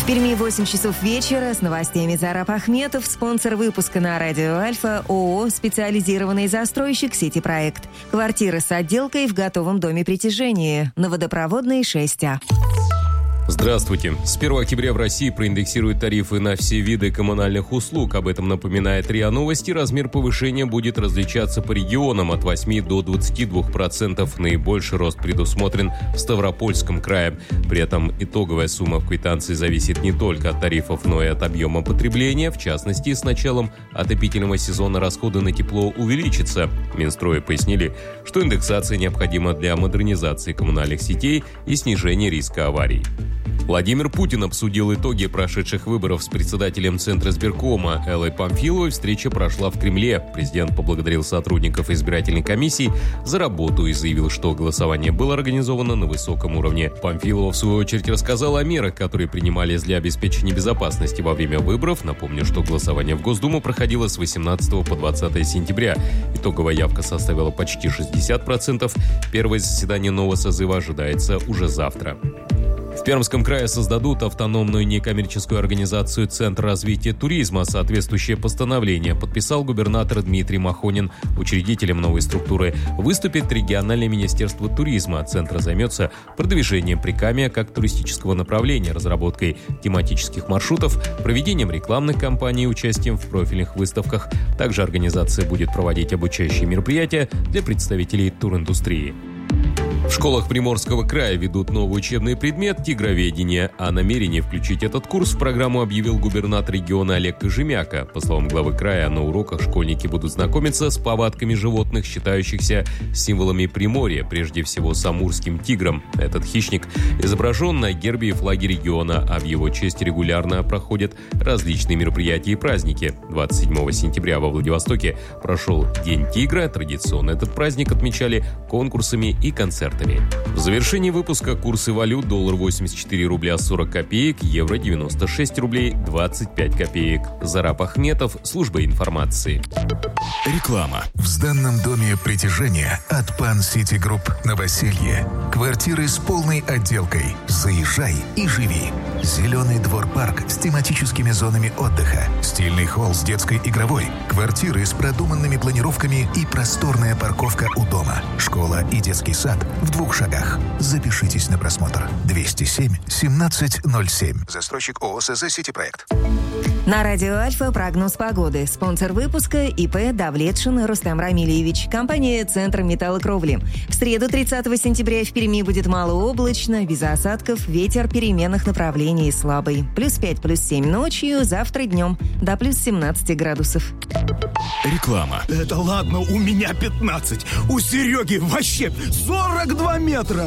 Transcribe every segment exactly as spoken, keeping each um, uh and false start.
В Перми восемь часов вечера. С новостями Зараб Ахметов. Спонсор выпуска на радио Альфа ООО «Специализированный застройщик Сити-Проект». Квартиры с отделкой в готовом доме притяжения. На Водопроводной шесть А. Здравствуйте. С первого октября в России проиндексируют тарифы на все виды коммунальных услуг. Об этом напоминает РИА Новости. Размер повышения будет различаться по регионам от восьми до двадцати двух процентов. Наибольший рост предусмотрен в Ставропольском крае. При этом итоговая сумма в квитанции зависит не только от тарифов, но и от объема потребления. В частности, с началом отопительного сезона расходы на тепло увеличатся. Минстрое пояснили, что индексация необходима для модернизации коммунальных сетей и снижения риска аварий. Владимир Путин обсудил итоги прошедших выборов с председателем Центра избиркома Эллой Памфиловой. Встреча прошла в Кремле. Президент поблагодарил сотрудников избирательной комиссии за работу и заявил, что голосование было организовано на высоком уровне. Памфилова, в свою очередь, рассказала о мерах, которые принимались для обеспечения безопасности во время выборов. Напомню, что голосование в Госдуму проходило с восемнадцатого по двадцатое сентября. Итоговая явка составила почти шестьдесят процентов. Первое заседание нового созыва ожидается уже завтра. В Пермском крае создадут автономную некоммерческую организацию «Центр развития туризма». Соответствующее постановление подписал губернатор Дмитрий Махонин. Учредителем новой структуры выступит региональное министерство туризма. Центр займется продвижением Прикамья как туристического направления, разработкой тематических маршрутов, проведением рекламных кампаний и участием в профильных выставках. Также организация будет проводить обучающие мероприятия для представителей туриндустрии. В школах Приморского края ведут новый учебный предмет «Тигроведение». О намерении включить этот курс в программу объявил губернатор региона Олег Кожемяка. По словам главы края, на уроках школьники будут знакомиться с повадками животных, считающихся символами Приморья, прежде всего с амурским тигром. Этот хищник изображен на гербе и флаге региона, а в его честь регулярно проходят различные мероприятия и праздники. двадцать седьмого сентября во Владивостоке прошел День тигра. Традиционно этот праздник отмечали конкурсами и концертами. В завершении выпуска курсы валют: доллар восемьдесят четыре рубля сорок копеек, евро девяносто шесть рублей двадцать пять копеек. Зараб Ахметов, служба информации. Реклама. В сданном доме притяжения от Пан Сити Групп Новоселье. Квартиры с полной отделкой. Заезжай и живи. Зеленый двор-парк с тематическими зонами отдыха. Стильный холл с детской игровой. Квартиры с продуманными планировками и просторная парковка у дома. Школа и детский сад в двух шагах. Запишитесь на просмотр. двести семь семнадцать ноль семь. Застройщик ООО СЗ «Сити-Проект». На радио Альфа прогноз погоды. Спонсор выпуска ИП Давлетшин Рустам Рамильевич. Компания «Центр металлокровли». В среду тридцатого сентября в Перми будет малооблачно, без осадков, ветер переменных направлений слабый. Плюс пять, плюс семь ночью, завтра днем до плюс семнадцати градусов. Реклама. Это ладно, у меня пятнадцать. У Сереги вообще сорок два метра.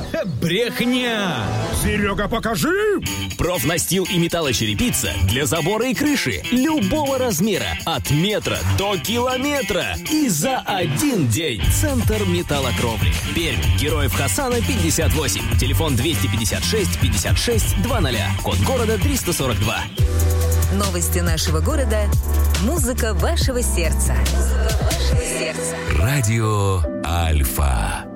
Брехня! Серега, покажи! Профнастил и металлочерепица для забора и крыши любого размера, от метра до километра. И за один день. Центр металлокровли. Пермь. Героев Хасана пятьдесят восемь. Телефон двести пятьдесят шесть пятьдесят шесть двадцать. Код города триста сорок два. Новости нашего города. Музыка вашего сердца. Музыка вашего сердца. Радио Альфа.